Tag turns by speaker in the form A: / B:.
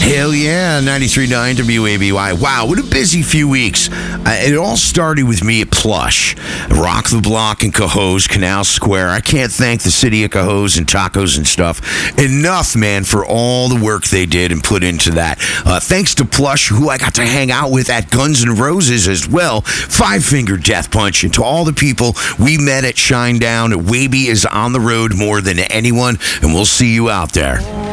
A: Hell yeah, 93.9 WABY. Wow, what a busy few weeks. It all started with me at Plush, Rock the Block in Cohoes, Canal Square. I can't thank the city of Cohoes and tacos and stuff enough, man, for all the work they did and put into that. Thanks to Plush, who I got to hang out with at Guns N' Roses as well, Five Finger Death Punch, and to all the people we met at Shinedown. Waby is on the road more than anyone, and we'll see you out there.